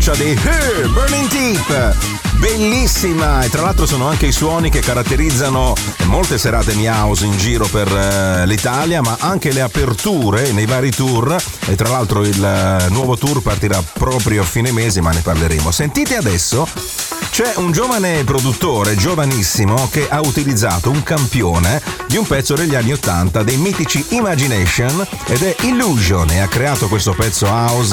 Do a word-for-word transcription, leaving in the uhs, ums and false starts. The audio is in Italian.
traccia dei Her, Burning Deep, bellissima, e tra l'altro sono anche i suoni che caratterizzano molte serate Mi House in giro per uh, l'Italia, ma anche le aperture nei vari tour, e tra l'altro il uh, nuovo tour partirà proprio a fine mese, ma ne parleremo. Sentite adesso, c'è un giovane produttore, giovanissimo, che ha utilizzato un campione di un pezzo degli anni ottanta dei mitici Imagination, ed è Illusion, e ha creato questo pezzo house